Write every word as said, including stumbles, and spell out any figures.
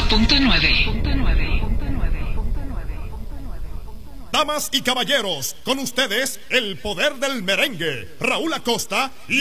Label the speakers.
Speaker 1: punto nueve.
Speaker 2: Damas y caballeros, con ustedes, el poder del merengue, Raúl Acosta y